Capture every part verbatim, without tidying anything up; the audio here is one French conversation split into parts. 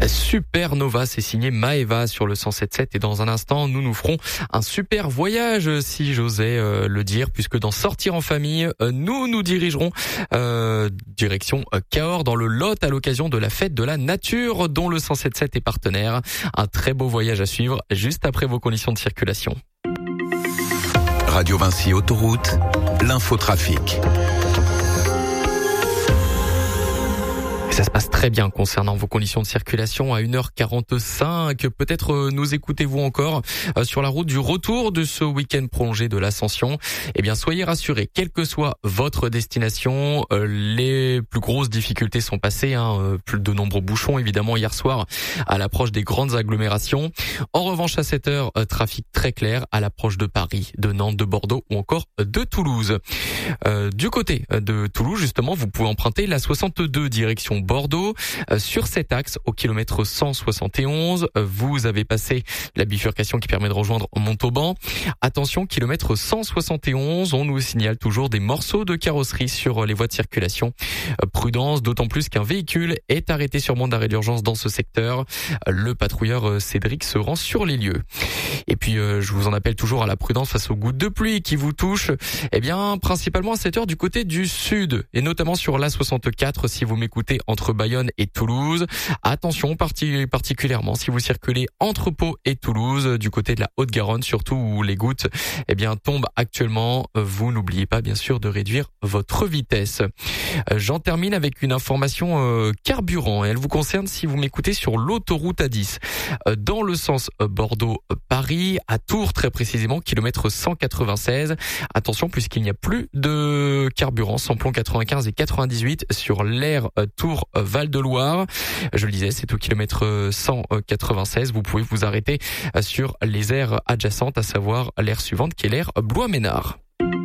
Supernova, c'est signé Maeva sur le cent sept sept et dans un instant, nous nous ferons un super voyage, si j'osais euh, le dire, puisque dans Sortir en famille, euh, nous nous dirigerons euh, direction euh, Cahors dans le Lot à l'occasion de la fête de la nature dont le cent sept sept est partenaire. Un très beau voyage à suivre juste après vos conditions de circulation. Radio Vinci Autoroute, l'infotrafic. Ça se passe très bien concernant vos conditions de circulation à une heure quarante-cinq. Peut-être euh, nous écoutez-vous encore euh, sur la route du retour de ce week-end prolongé de l'Ascension. Eh bien, soyez rassurés, quelle que soit votre destination, euh, les plus grosses difficultés sont passées. Hein, euh, plus de nombreux bouchons, évidemment, hier soir à l'approche des grandes agglomérations. En revanche, à cette heure, euh, trafic très clair à l'approche de Paris, de Nantes, de Bordeaux ou encore de Toulouse. Euh, du côté de Toulouse, justement, vous pouvez emprunter la soixante-deux direction Bordeaux. Euh, sur cet axe, au kilomètre cent soixante et onze, euh, vous avez passé la bifurcation qui permet de rejoindre Montauban. Attention, kilomètre cent soixante et onze, on nous signale toujours des morceaux de carrosserie sur les voies de circulation. Euh, prudence, d'autant plus qu'un véhicule est arrêté sur bande d'arrêt d'urgence dans ce secteur. Euh, le patrouilleur euh, Cédric se rend sur les lieux. Et puis, euh, je vous en appelle toujours à la prudence face aux gouttes de pluie qui vous touchent. Eh bien, principalement à cette heure du côté du sud, et notamment sur l'A soixante-quatre, si vous m'écoutez entre Bayonne et Toulouse. Attention parti- particulièrement si vous circulez entre Pau et Toulouse, du côté de la Haute-Garonne surtout, où les gouttes eh bien tombent actuellement. Vous n'oubliez pas bien sûr de réduire votre vitesse. Euh, J'en termine avec une information euh, carburant, et elle vous concerne si vous m'écoutez sur l'autoroute A dix. Euh, dans le sens euh, Bordeaux-Paris, à Tours très précisément, kilomètre cent quatre-vingt-seize. Attention puisqu'il n'y a plus de carburant, samplon quatre-vingt-quinze et quatre-vingt-dix-huit sur l'aire euh, Tours Val-de-Loire. Je le disais, c'est au kilomètre cent quatre-vingt-seize. Vous pouvez vous arrêter sur les aires adjacentes, à savoir l'aire suivante qui est l'aire Blois-Ménard.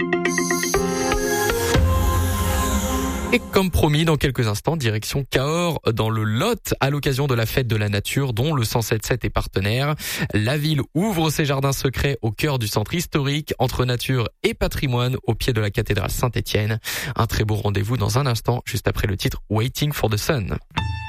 Et comme promis, dans quelques instants, direction Cahors, dans le Lot, à l'occasion de la fête de la nature, dont le cent sept sept est partenaire. La ville ouvre ses jardins secrets au cœur du centre historique, entre nature et patrimoine, au pied de la cathédrale Saint-Étienne. Un très beau rendez-vous dans un instant, juste après le titre Waiting for the Sun.